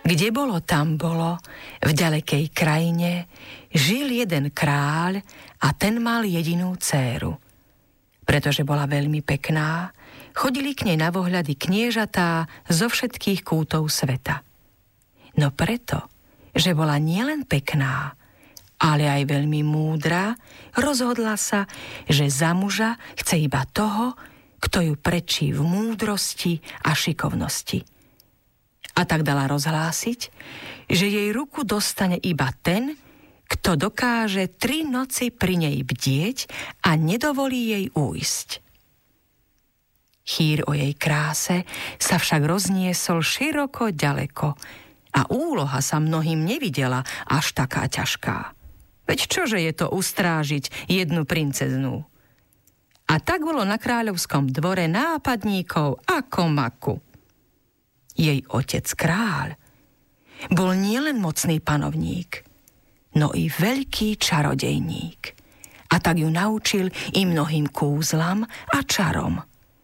Kde bolo, tam bolo, v ďalekej krajine, žil jeden kráľ a ten mal jedinú dcéru. Pretože bola veľmi pekná, chodili k nej na vohľady kniežatá zo všetkých kútov sveta. No preto, že bola nielen pekná, ale aj veľmi múdra, rozhodla sa, že za muža chce iba toho, kto ju prečí v múdrosti a šikovnosti. A tak dala rozhlásiť, že jej ruku dostane iba ten, kto dokáže 3 noci pri nej bdieť a nedovolí jej újsť. Chýr o jej kráse sa však rozniesol široko ďaleko a úloha sa mnohým nevidela až taká ťažká. Veď čože je to ustrážiť jednu princeznú? A tak bolo na kráľovskom dvore nápadníkov ako maku. Jej otec kráľ bol nielen mocný panovník, no i veľký čarodejník. A tak ju naučil i mnohým kúzlam a čarom.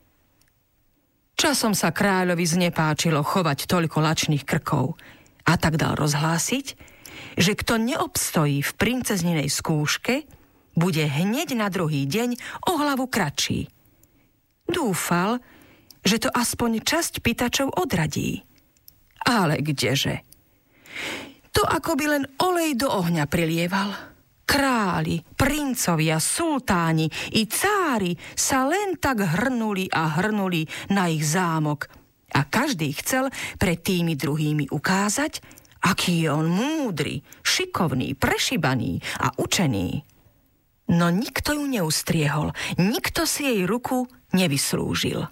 Časom sa kráľovi znepáčilo chovať toľko lačných krkov a tak dal rozhlásiť, že kto neobstojí v princezninej skúške, bude hneď na druhý deň o hlavu kratší. Dúfal, že to aspoň časť pýtačov odradí. Ale kdeže? To akoby len olej do ohňa prilieval. Králi, princovia, sultáni i cári sa len tak hrnuli a hrnuli na ich zámok a každý chcel pred tými druhými ukázať, aký je on múdry, šikovný, prešibaný a učený. No nikto ju neustriehol, nikto si jej ruku nevyslúžil.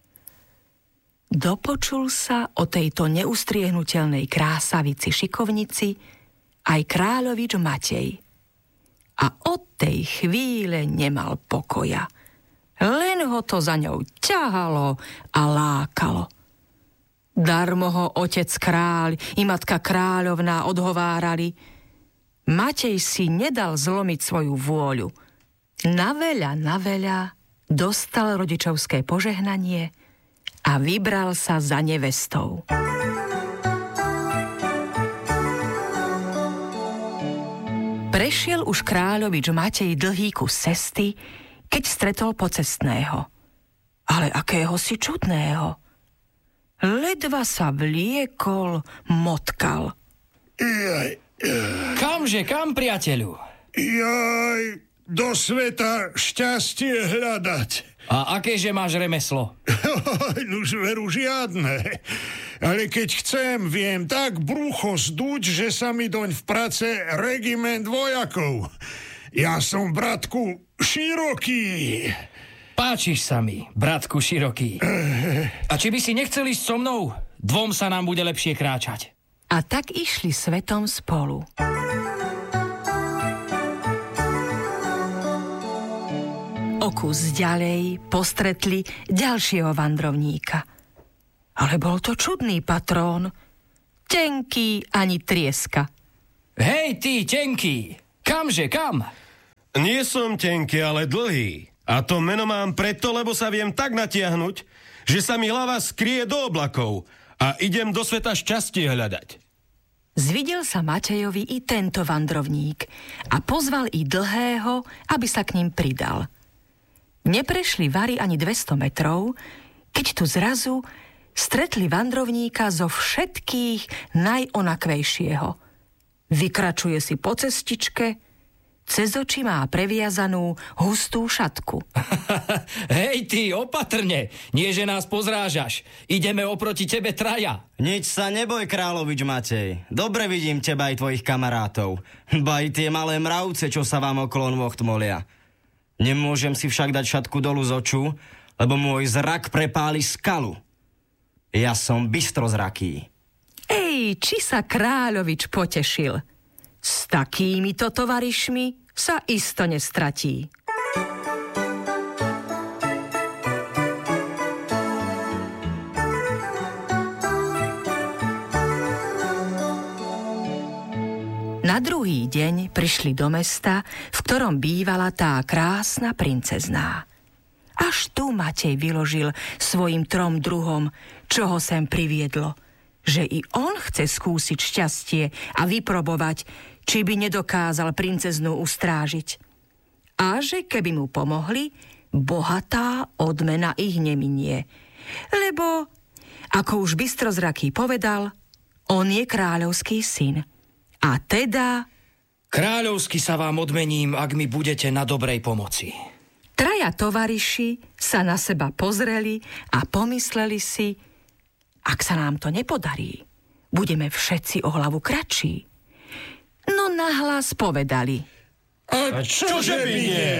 Dopočul sa o tejto neustriehnutelnej krásavici šikovnici aj kráľovič Matej. A od tej chvíle nemal pokoja. Len ho to za ňou ťahalo a lákalo. Darmo ho otec kráľ i matka kráľovná odhovárali. Matej si nedal zlomiť svoju vôľu. Na veľa dostal rodičovské požehnanie a vybral sa za nevestou. Prešiel už kráľovič Matej dlhý kus cesty, keď stretol pocestného. Ale akého si čudného. Ledva sa vliekol, motkal. Kamže, kam, priateľu? Jaj, do sveta šťastie hľadať. A akéže máš remeslo? Už veru žiadne. Ale keď chcem, viem tak brucho zduť, že sa mi doň v prace regiment vojakov. Ja som, bratku, široký. Páčiš sa mi, bratku široký. A či by si nechcel ísť so mnou? Dvom sa nám bude lepšie kráčať. A tak išli svetom spolu. O kus ďalej postretli ďalšieho vandrovníka. Ale bol to čudný patrón. Tenký ani trieska. Hej, ty, tenký! Kamže, kam? Nie som tenký, ale dlhý. A to meno mám preto, lebo sa viem tak natiahnuť, že sa mi hlava skrie do oblakov a idem do sveta šťastie hľadať. Zvidel sa Matejovi i tento vandrovník a pozval i dlhého, aby sa k ním pridal. Neprešli vari ani 200 metrov, keď tu zrazu stretli vandrovníka zo všetkých najonakvejšieho. Vykračuje si po cestičke, cez oči má previazanú hustú šatku. Hej ty, opatrne, nie že nás pozrážaš. Ideme oproti tebe traja. Nič sa neboj, kráľovič Matej. Dobre vidím teba aj tvojich kamarátov. Ba i tie malé mravce, čo sa vám okolo nôh tmolia. Nemôžem si však dať šatku dolu z oču, lebo môj zrak prepáli skalu. Ja som bystrozraký. Ej, či sa kráľovič potešil. S takýmito tovarišmi sa isto nestratí. Na druhý deň prišli do mesta, v ktorom bývala tá krásna princezná. Až tu Matej vyložil svojim 3 druhom, čo ho sem priviedlo. že i on chce skúsiť šťastie a vyprobovať, či by nedokázal princeznú ustrážiť. A že keby mu pomohli, bohatá odmena ich neminie. Lebo, ako už bystrozraký povedal, on je kráľovský syn. A teda... Kráľovsky sa vám odmením, ak mi budete na dobrej pomoci. Traja tovariši sa na seba pozreli a pomysleli si, ak sa nám to nepodarí, budeme všetci o hlavu kratší. No nahlas povedali. A čože by nie?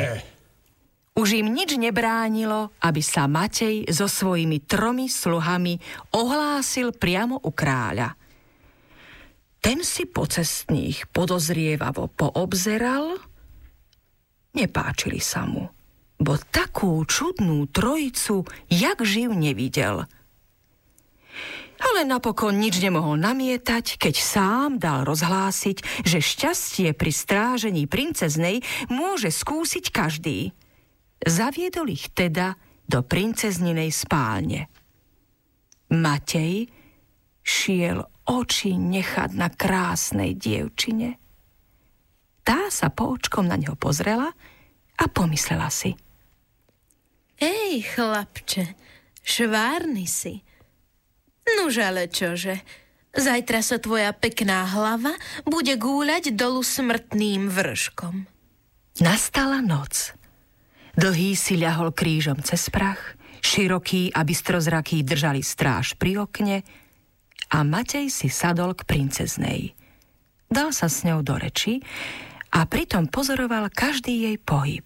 Už im nič nebránilo, aby sa Matej so svojimi 3 sluhami ohlásil priamo u kráľa. Ten si pocestných podozrievavo poobzeral, nepáčili sa mu, bo takú čudnú trojicu jak živ nevidel. Ale napokon nič nemohol namietať, keď sám dal rozhlásiť, že šťastie pri strážení princeznej môže skúsiť každý. Zaviedol ich teda do princezninej spálne. Matej šiel oči nechať na krásnej dievčine. Tá sa po očkom na neho pozrela a pomyslela si. Ej, chlapče, švárny si. Nuž ale čože, zajtra sa tvoja pekná hlava bude gúľať dolu smrtným vrškom. Nastala noc. Dlhý si ľahol krížom cez prach, široký a bystrozraký držali stráž pri okne a Matej si sadol k princeznej. Dal sa s ňou do reči a pritom pozoroval každý jej pohyb.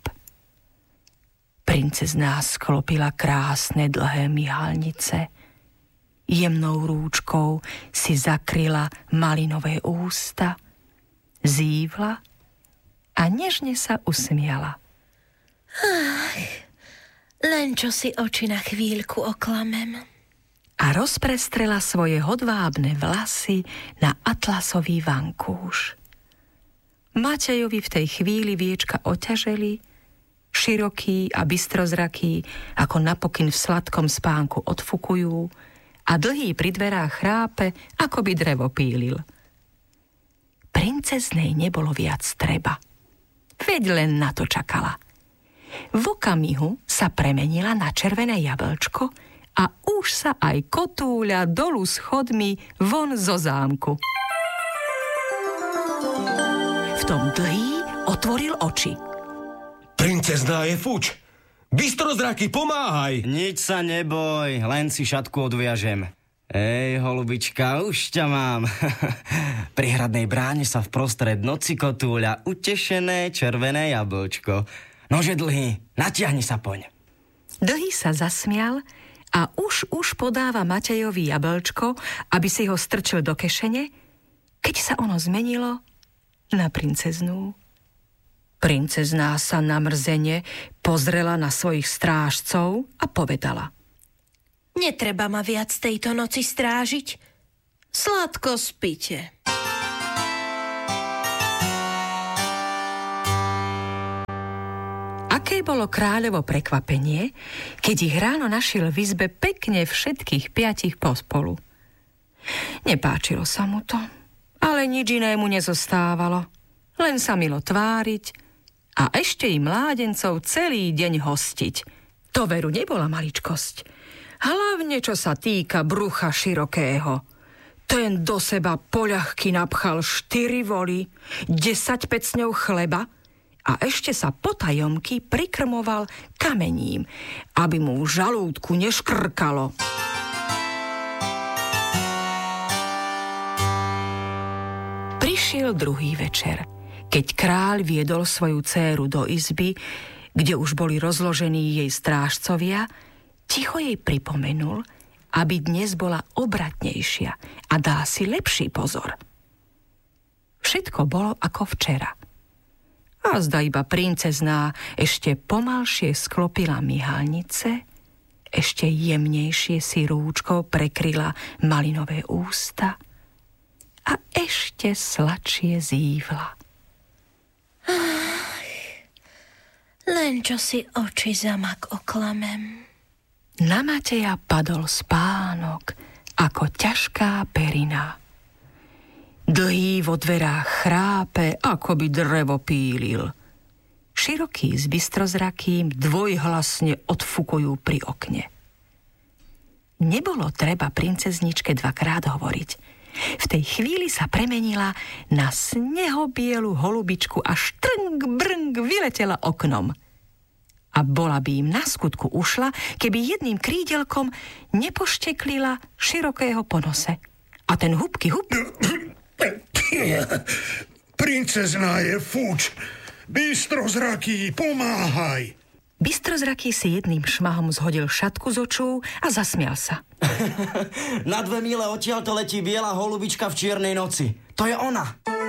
Princezná sklopila krásne dlhé myhalnice. Jemnou rúčkou si zakryla malinové ústa, zívla a nežne sa usmiala. Ach, len čo si oči na chvíľku oklamem. A rozprestrela svoje hodvábne vlasy na atlasový vankúš. Matejovi v tej chvíli viečka oťaželi, široký a bystrozraký, ako napokyn v sladkom spánku odfukujú, a dlhý pri dverách chrápe, ako by drevo pílil. Princeznej nebolo viac treba. Veď len na to čakala. V okamihu sa premenila na červené jablčko a už sa aj kotúľa dolu schodmi von zo zámku. V tom dlhý otvoril oči. Princezná je fuč. Bystrozraky, pomáhaj! Nič sa neboj, len si šatku odviažem. Ej, holubička, už ťa mám. Pri hradnej bráne sa vprostred noci kotúľa utešené červené jablčko. Nože dlhý, natiahni sa poň. Dlhý sa zasmial a už podáva Matejovi jablčko, aby si ho strčil do kešene, keď sa ono zmenilo na princeznú. Princezná sa namrzene pozrela na svojich strážcov a povedala. Netreba ma viac tejto noci strážiť. Sladko spite. Aké bolo kráľovo prekvapenie, keď ich ráno našiel v izbe pekne všetkých 5 pospolu. Nepáčilo sa mu to, ale nič inému nezostávalo. Len sa milo tváriť a ešte i mládencov celý deň hostiť. To veru nebola maličkosť. Hlavne, čo sa týka brucha širokého. Ten do seba poľahky napchal 4 voly, 10 pecňov chleba a ešte sa potajomky prikrmoval kamením, aby mu v žalúdku neškrkalo. Prišiel druhý večer, keď kráľ viedol svoju dcéru do izby, kde už boli rozložení jej strážcovia, ticho jej pripomenul, aby dnes bola obratnejšia a dala si lepší pozor. Všetko bolo ako včera. A zda iba princezná ešte pomalšie sklopila myhalnice, ešte jemnejšie si rúčkou prekryla malinové ústa a ešte sladšie zívla. Len čo si oči zamak oklamem. Na Mateja padol spánok ako ťažká perina. Dlhý vo dverách chrápe, ako by drevo pílil. Široký s bystrozrakým dvojhlasne odfukujú pri okne. Nebolo treba princezničke dvakrát hovoriť. V tej chvíli sa premenila na snehobielu holubičku a štrng, brng vyletela oknom. A bola by im na skutku ušla, keby jedným krídelkom nepošteklila Širokého po nose. A ten hubky hup... Princezná je fuč. Bystrozraký, pomáhaj. Bystrozraký si jedným šmahom zhodil šatku z očú a zasmial sa. Na 2 míle odtiaľto letí biela holubička v čiernej noci. To je ona.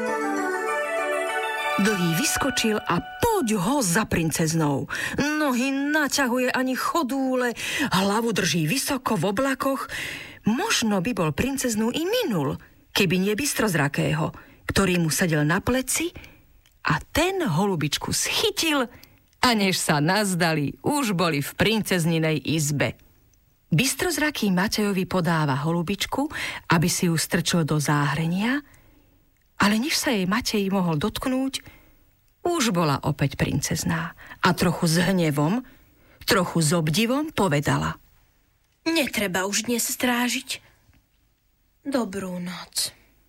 Dlhý vyskočil a poď ho za princeznou. Nohy naťahuje ani chodúle, hlavu drží vysoko v oblakoch. Možno by bol princeznu i minul, keby nie Bystrozrakého, ktorý mu sedel na pleci a ten holubičku schytil a než sa nazdali, už boli v princezninej izbe. Bystrozraký Matejovi podáva holubičku, aby si ju strčil do záhrenia, ale než sa jej Matej mohol dotknúť, už bola opäť princezná a trochu s hnevom, trochu s obdivom povedala: Netreba už dnes strážiť. Dobrú noc.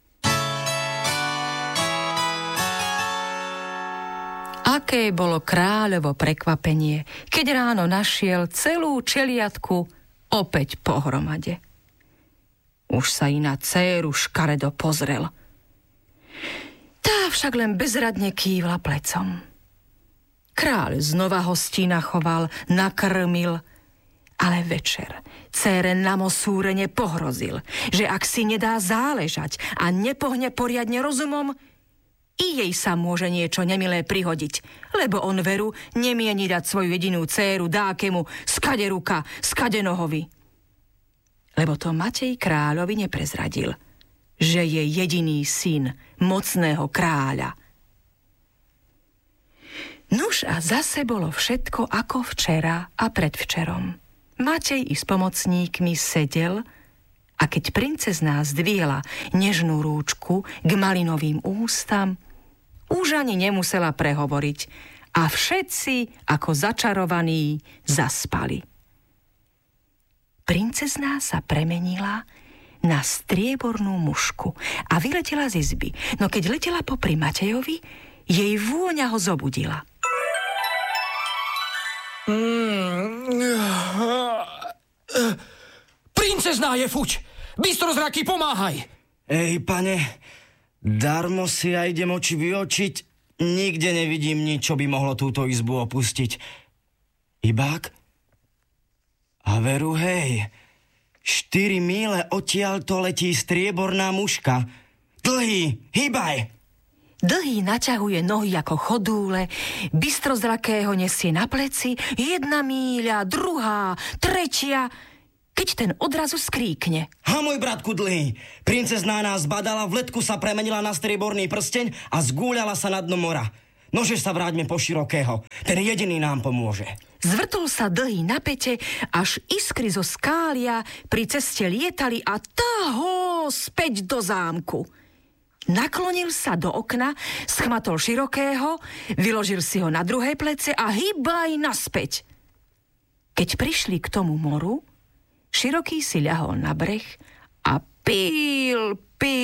Aké bolo kráľovo prekvapenie, keď ráno našiel celú čeliadku opäť pohromade. Už sa i na dcéru škaredo pozrel. Tá však len bezradne kývla plecom. Kráľ znova hostí nachoval, nakrmil, ale večer dcére na mosúrene pohrozil, že ak si nedá záležať a nepohne poriadne rozumom, i jej sa môže niečo nemilé prihodiť, lebo on veru nemieni dať svoju jedinú dcéru dákemu skaderuka, skadenohovi. Lebo to Matej kráľovi neprezradil, že je jediný syn mocného kráľa. Nuž a zase bolo všetko ako včera a predvčerom. Matej i s pomocníkmi sedel a keď princezná zdvihla nežnú rúčku k malinovým ústam, už ani nemusela prehovoriť a všetci ako začarovaní zaspali. Princezná sa premenila na striebornú mušku a vyletela z izby, no keď letela popri Matejovi, jej vôňa ho zobudila. Princezná je fuč! Bystrozraký, pomáhaj! Ej, pane, darmo si ja idem oči vyočiť. Nikde nevidím nič, čo by mohlo túto izbu opustiť. Ibák? A veru, hej, 4 míle odtiaľto letí strieborná muška. Dlhý, hýbaj! Dlhý naťahuje nohy ako chodúle, Bystrozrakého nesie na pleci, 1 míľa, 2., 3, keď ten odrazu skríkne. Ha, môj bratku Dlhý, princezná nás badala, v letku sa premenila na strieborný prsteň a zgúľala sa na dno mora. Nože sa vráťme po Širokého, ten jediný nám pomôže. Zvrtol sa Dlhý na pete, až iskry zo skália pri ceste lietali a táho späť do zámku. Naklonil sa do okna, schmatol Širokého, vyložil si ho na druhé plece a hýbaj naspäť. Keď prišli k tomu moru, Široký si ľahol na breh a píl,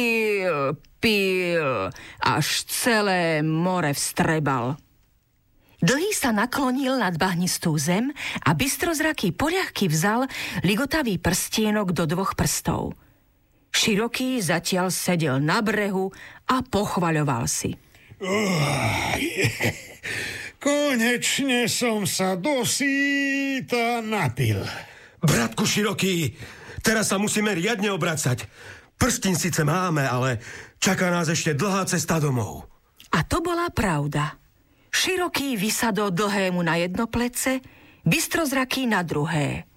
až celé more vstrebal. Dlhý sa naklonil nad bahnistú zem a Bystrozraký poľahky vzal ligotavý prstienok do 2 prstov. Široký zatiaľ sedel na brehu a pochvaľoval si. Konečne som sa dosýta napil. Bratku Široký, teraz sa musíme riadne obracať. Prstín síce máme, ale čaká nás ešte dlhá cesta domov. A to bola pravda. Široký vysadol Dlhému na jedno plece, Bystrozraký na druhé.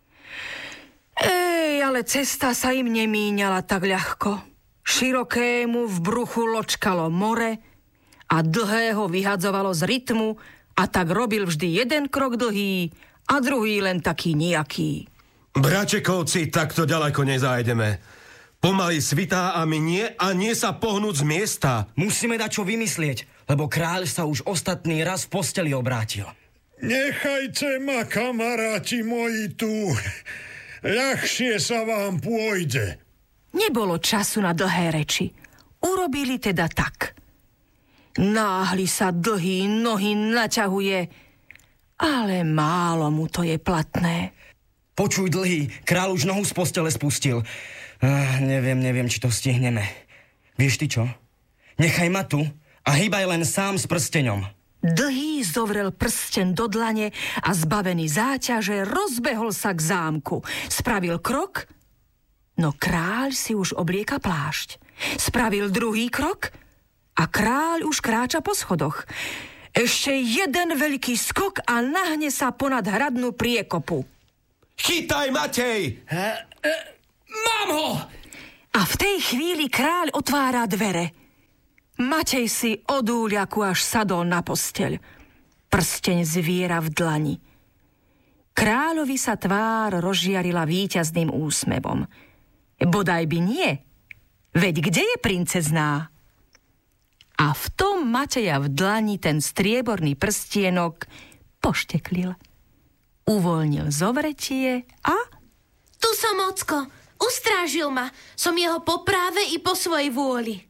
Ale cesta sa im nemíňala tak ľahko. Širokému v bruchu ločkalo more a Dlhého vyhadzovalo z rytmu a tak robil vždy 1 krok dlhý a druhý len taký nijaký. Bračekovci, takto ďaleko nezájdeme. Pomaly svitá a my nie sa pohnúť z miesta. Musíme dať čo vymyslieť, lebo kráľ sa už ostatný raz v posteli obrátil. Nechajte ma, kamaráti moji, tu. Ľahšie sa vám pôjde. Nebolo času na dlhé reči. Urobili teda tak. Náhli sa Dlhý nohy naťahuje, ale málo mu to je platné. Počuj, Dlhý, kráľ už nohu z postele spustil. Neviem, či to stihneme. Vieš ty čo? Nechaj ma tu a hýbaj len sám s prsteňom. Dlhý zovrel prsteň do dlane a zbavený záťaže rozbehol sa k zámku. Spravil krok, no kráľ si už oblieka plášť. Spravil druhý krok a kráľ už kráča po schodoch. Ešte jeden veľký skok a nahne sa ponad hradnú priekopu. Chytaj, Matej! Mám ho! A v tej chvíli kráľ otvára dvere. Matej si od úľaku až sadol na posteľ. Prsteň zviera v dlani. Kráľovi sa tvár rozžiarila víťazným úsmevom. Bodaj by nie. Veď kde je princezná? A v tom Mateja v dlani ten strieborný prstienok pošteklil. Uvoľnil zovretie a... Tu som, ocko. Ustrážil ma. Som jeho po práve i po svojej vôli.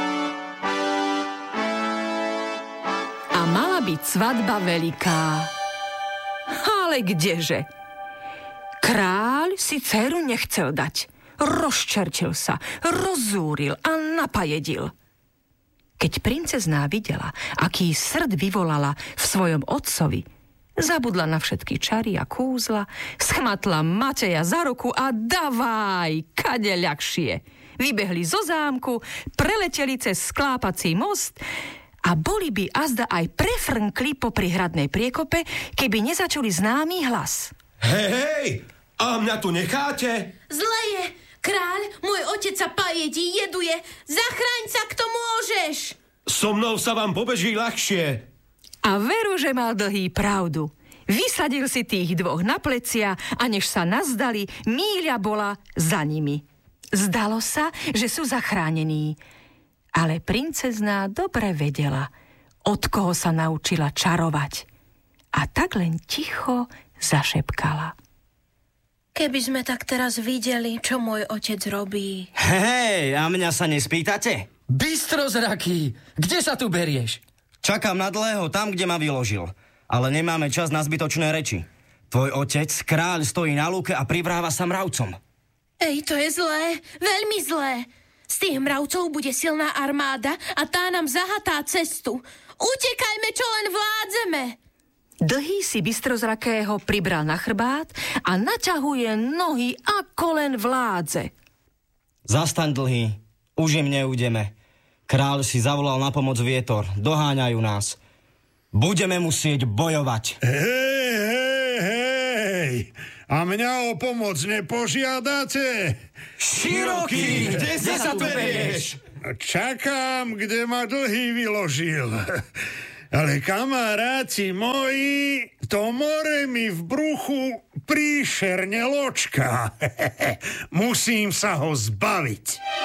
A mala byť svadba veľká. Ale kdeže? Kráľ si dceru nechcel dať. Rozčertil sa, rozzúril a napajedil. Keď princezná videla, aký srd vyvolala v svojom otcovi, zabudla na všetky čary a kúzla, schmatla Mateja za ruku a davaj, kade ľahšie. Vybehli zo zámku, preleteli cez sklápací most a boli by azda aj prefrnkli popri hradnej priekope, keby nezačuli známy hlas. Hej, a mňa tu necháte? Zle je. Kráľ, môj otec sa pajedí, jeduje. Zachráň sa, kto môžeš. So mnou sa vám pobeží ľahšie. A veru, že mal Dlhý pravdu. Vysadil si tých dvoch na plecia a než sa nazdali, míľa bola za nimi. Zdalo sa, že sú zachránení. Ale princezná dobre vedela, od koho sa naučila čarovať. A tak len ticho zašepkala. Keby sme tak teraz videli, čo môj otec robí. Hej, a mňa sa nespýtate? Bystrozraký, kde sa tu berieš? Čakám na Dlhého tam, kde ma vyložil. Ale nemáme čas na zbytočné reči. Tvoj otec, kráľ, stojí na lúke a privráva sa mravcom. Ej, to je zlé, veľmi zlé. Z tých mravcov bude silná armáda a tá nám zahatá cestu. Utekajme, čo len vládzeme. Dlhý si Bystrozrakého pribral na chrbát a naťahuje nohy, ako len vládze. Zastaň, Dlhý, už im neújdeme. Kráľ si zavolal na pomoc vietor, doháňajú nás. Budeme musieť bojovať. Hej, a mňa o pomoc nepožiadate? Široký, kde sa tu berieš? Čakám, kde ma Dlhý vyložil. Ale kamaráti moji, to more mi v bruchu príšerne ločká. Musím sa ho zbaviť.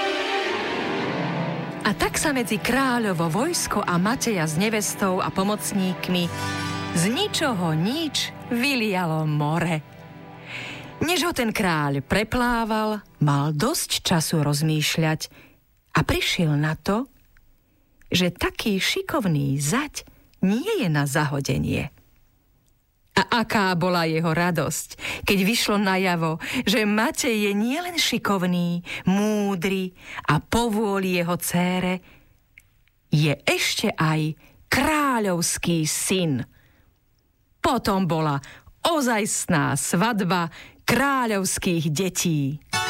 A tak sa medzi kráľovo vojsko a Mateja s nevestou a pomocníkmi z ničoho nič vylialo more. Než ho ten kráľ preplával, mal dosť času rozmýšľať a prišiel na to, že taký šikovný zať nie je na zahodenie. A aká bola jeho radosť, keď vyšlo najavo, že Matej je nielen šikovný, múdry a povôli jeho dcére, je ešte aj kráľovský syn. Potom bola ozajstná svadba kráľovských detí.